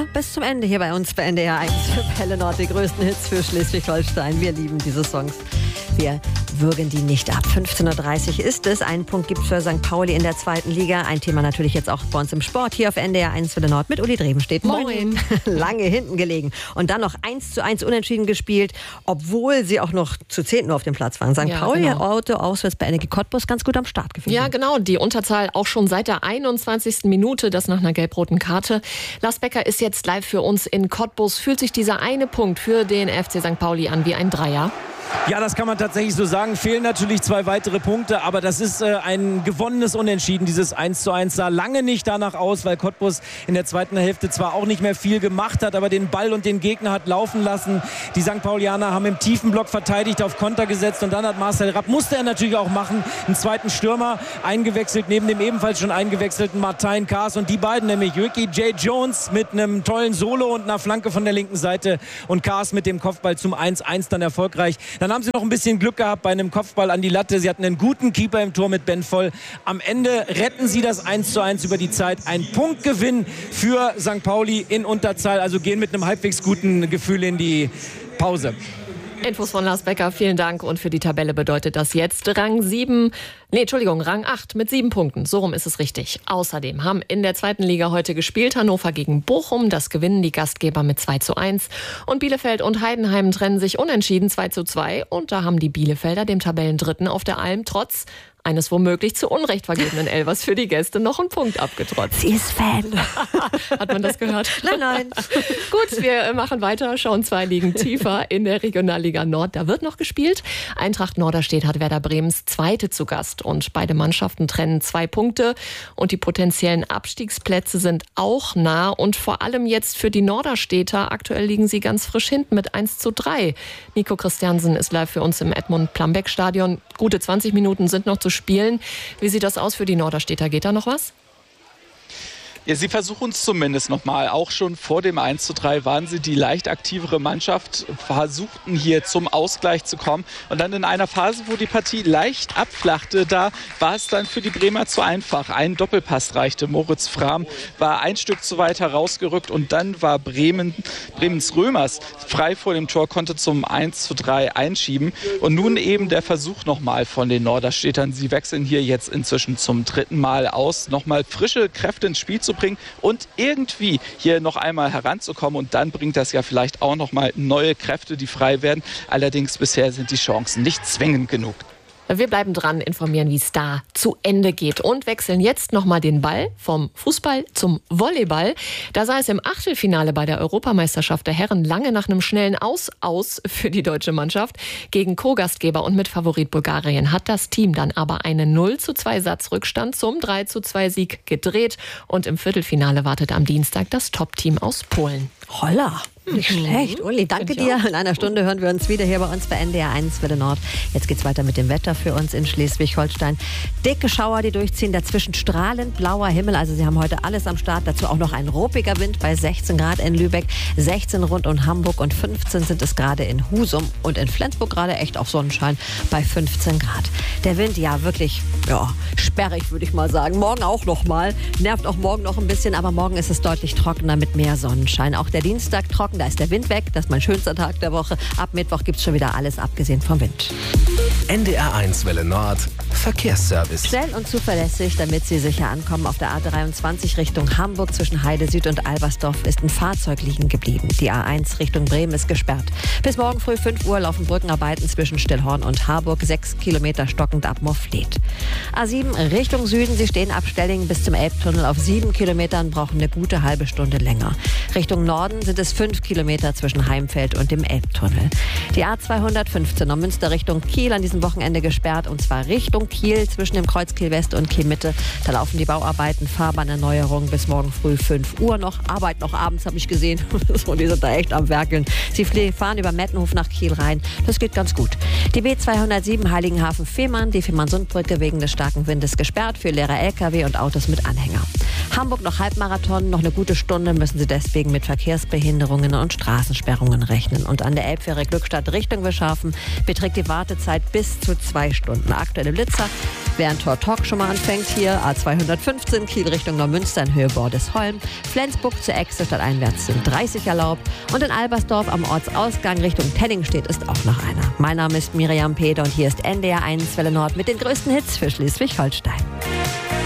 bis zum Ende hier bei uns bei NDR 1 für Pelle Nord, die größten Hits für Schleswig-Holstein. Wir lieben diese Songs. Wir würgen die nicht ab. 15.30 Uhr ist es. Einen Punkt gibt es für St. Pauli in der 2. Liga. Ein Thema natürlich jetzt auch bei uns im Sport. Hier auf NDR 1 Welle Nord mit Uli Drevenstedt. Moin. Lange hinten gelegen. Und dann noch 1:1 unentschieden gespielt, obwohl sie auch noch zu 10 nur auf dem Platz waren. St. Pauli genau. Auto auswärts bei NG Cottbus ganz gut am Start gewesen. Ja, genau. Die Unterzahl auch schon seit der 21. Minute, das nach einer gelb-roten Karte. Lars Becker ist jetzt live für uns in Cottbus. Fühlt sich dieser eine Punkt für den FC St. Pauli an wie ein Dreier? Ja, das kann man tatsächlich so sagen. Fehlen natürlich 2 weitere Punkte, aber das ist ein gewonnenes Unentschieden. Dieses 1:1 sah lange nicht danach aus, weil Cottbus in der zweiten Hälfte zwar auch nicht mehr viel gemacht hat, aber den Ball und den Gegner hat laufen lassen. Die St. Paulianer haben im tiefen Block verteidigt, auf Konter gesetzt und dann hat Marcel Rapp, musste er natürlich auch machen, einen zweiten Stürmer eingewechselt, neben dem ebenfalls schon eingewechselten Martin Kaas, und die beiden, nämlich Ricky J. Jones mit einem tollen Solo und einer Flanke von der linken Seite und Kaas mit dem Kopfball zum 1:1 dann erfolgreich. Dann haben sie noch ein bisschen Glück gehabt bei einem Kopfball an die Latte. Sie hatten einen guten Keeper im Tor mit Ben Voll. Am Ende retten sie das 1:1 über die Zeit. Ein Punktgewinn für St. Pauli in Unterzahl. Also gehen mit einem halbwegs guten Gefühl in die Pause. Infos von Lars Becker, vielen Dank. Und für die Tabelle bedeutet das jetzt Rang 8 mit 7 Punkten. So rum ist es richtig. Außerdem haben in der 2. Liga heute gespielt Hannover gegen Bochum. Das gewinnen die Gastgeber mit 2:1. Und Bielefeld und Heidenheim trennen sich unentschieden 2:2. Und da haben die Bielefelder dem Tabellendritten auf der Alm trotz eines womöglich zu Unrecht vergebenen Elfers für die Gäste noch einen Punkt abgetrotzt. Sie ist Fan. Hat man das gehört? Nein. Gut, wir machen weiter, schauen 2 Ligen tiefer in der Regionalliga Nord. Da wird noch gespielt. Eintracht Norderstedt hat Werder Bremens Zweite zu Gast. Und beide Mannschaften trennen 2 Punkte. Und die potenziellen Abstiegsplätze sind auch nah. Und vor allem jetzt für die Norderstädter. Aktuell liegen sie ganz frisch hinten mit 1:3. Nico Christiansen ist live für uns im Edmund-Plambeck-Stadion. Gute 20 Minuten sind noch zu spielen. Wie sieht das aus für die Norderstädter? Geht da noch was? Ja, sie versuchen es zumindest nochmal. Auch schon vor dem 1:3 waren sie die leicht aktivere Mannschaft, versuchten hier zum Ausgleich zu kommen. Und dann in einer Phase, wo die Partie leicht abflachte, da war es dann für die Bremer zu einfach. Ein Doppelpass reichte. Moritz Frahm war ein Stück zu weit herausgerückt und dann war Bremens Römers frei vor dem Tor, konnte zum 1:3 einschieben. Und nun eben der Versuch nochmal von den Norderstädtern. Sie wechseln hier jetzt inzwischen zum 3. Mal aus, nochmal frische Kräfte ins Spiel zu bringen und irgendwie hier noch einmal heranzukommen, und dann bringt das ja vielleicht auch noch mal neue Kräfte, die frei werden. Allerdings bisher sind die Chancen nicht zwingend genug. Wir bleiben dran, informieren, wie es da zu Ende geht und wechseln jetzt nochmal den Ball vom Fußball zum Volleyball. Da sah es im Achtelfinale bei der Europameisterschaft der Herren lange nach einem schnellen Aus für die deutsche Mannschaft. Gegen Co-Gastgeber und Mitfavorit Bulgarien hat das Team dann aber einen 0:2 Satzrückstand zum 3:2 Sieg gedreht. Und im Viertelfinale wartet am Dienstag das Top-Team aus Polen. Holla. Nicht schlecht. Uli, danke dir. In einer Stunde hören wir uns wieder hier bei uns bei NDR 1 Welle Nord. Jetzt geht's weiter mit dem Wetter für uns in Schleswig-Holstein. Dicke Schauer, die durchziehen, dazwischen strahlend blauer Himmel. Also sie haben heute alles am Start. Dazu auch noch ein ruppiger Wind bei 16 Grad in Lübeck, 16 rund um Hamburg und 15 sind es gerade in Husum und in Flensburg gerade echt auch Sonnenschein bei 15 Grad. Der Wind, ja wirklich, sperrig würde ich mal sagen. Morgen auch noch mal. Nervt auch morgen noch ein bisschen, aber morgen ist es deutlich trockener mit mehr Sonnenschein. Auch der Dienstag trocken. Da ist der Wind weg, das ist mein schönster Tag der Woche. Ab Mittwoch gibt es schon wieder alles, abgesehen vom Wind. NDR 1 Welle Nord, Verkehrsservice. Schnell und zuverlässig, damit Sie sicher ankommen. Auf der A23 Richtung Hamburg zwischen Heide Süd und Albersdorf ist ein Fahrzeug liegen geblieben. Die A1 Richtung Bremen ist gesperrt. Bis morgen früh 5 Uhr laufen Brückenarbeiten zwischen Stillhorn und Harburg, 6 Kilometer stockend ab Morfleet. A7 Richtung Süden, Sie stehen ab Stellingen bis zum Elbtunnel auf 7 Kilometern, brauchen eine gute halbe Stunde länger. Richtung Norden sind es 5 Kilometer zwischen Heimfeld und dem Elbtunnel. Die A215 Münster Richtung Kiel an diesem Wochenende gesperrt, und zwar Richtung Kiel zwischen dem Kreuz Kiel West und Kiel Mitte. Da laufen die Bauarbeiten, Fahrbahnerneuerung bis morgen früh 5 Uhr noch. Arbeit noch abends, habe ich gesehen. So, die sind da echt am Werkeln. Sie fahren über Mettenhof nach Kiel rein. Das geht ganz gut. Die B207 Heiligenhafen-Fehmarn, die Fehmarn-Sund-Brücke wegen des starken Windes gesperrt für leere LKW und Autos mit Anhänger. Hamburg noch Halbmarathon, noch eine gute Stunde müssen Sie deswegen mit Verkehrsbehinderungen und Straßensperrungen rechnen. Und an der Elbfähre Glückstadt Richtung Wischhafen beträgt die Wartezeit bis zu 2 Stunden. Aktuelle Blitzer Während Tor Talk schon mal anfängt, hier A215 Kiel Richtung Neumünster in Höhe Bordesholm. Flensburg zu Exe stadteinwärts sind 30 erlaubt. Und in Albersdorf am Ortsausgang Richtung Tenningstedt ist auch noch einer. Mein Name ist Miriam Peter und hier ist NDR 1 Welle Nord mit den größten Hits für Schleswig-Holstein.